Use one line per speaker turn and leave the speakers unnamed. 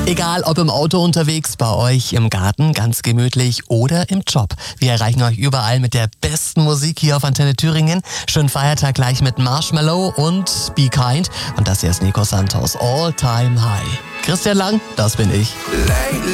Egal ob im Auto unterwegs, bei euch im Garten, ganz gemütlich oder im Job. Wir erreichen euch überall mit der besten Musik hier auf Antenne Thüringen. Schönen Feiertag gleich mit Marshmallow und Be Kind. Und das hier ist Nico Santos, All Time High. Christian Lang, das bin ich.